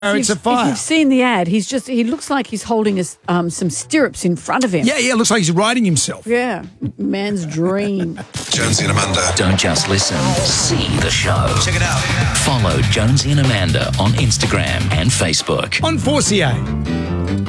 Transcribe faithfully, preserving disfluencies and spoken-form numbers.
Chariots If of Fire. If you've seen the ad, he's just he looks like he's holding us um, some stirrups in front of him. Yeah, yeah, looks like he's riding himself. Yeah, man's dream. Jonesy and Amanda. Don't just listen, see the show. Check it out. Follow Jonesy and Amanda on Instagram and Facebook. On four C A.